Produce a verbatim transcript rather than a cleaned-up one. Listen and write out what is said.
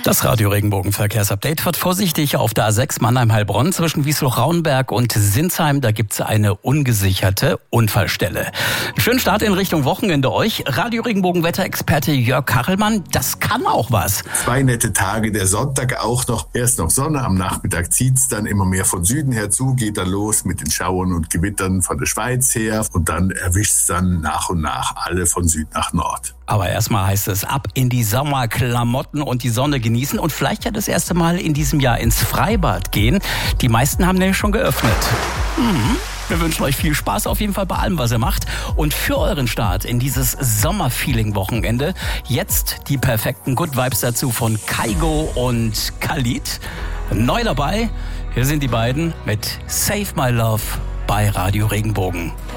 Das Radio Regenbogen Verkehrsupdate fährt vorsichtig auf der A sechs Mannheim-Heilbronn zwischen Wiesloch-Rauenberg und Sinsheim. Da gibt's eine ungesicherte Unfallstelle. Schönen Start in Richtung Wochenende euch. Radio Regenbogen Wetterexperte Jörg Kachelmann, das kann auch was. Zwei nette Tage, der Sonntag auch noch. Erst noch Sonne, am Nachmittag zieht's dann immer mehr von Süden her zu, geht dann los mit den Schauern und Gewittern von der Schweiz her und dann erwischt's dann nach und nach alle von Süd nach Nord. Aber erstmal heißt es ab in die Sommerklamotten und die Sonne genießen und vielleicht ja das erste Mal in diesem Jahr ins Freibad gehen. Die meisten haben nämlich schon geöffnet. Mhm. Wir wünschen euch viel Spaß auf jeden Fall bei allem, was ihr macht. Und für euren Start in dieses Sommerfeeling-Wochenende jetzt die perfekten Good Vibes dazu von Kygo und Khalid. Neu dabei, hier sind die beiden mit Save My Love bei Radio Regenbogen.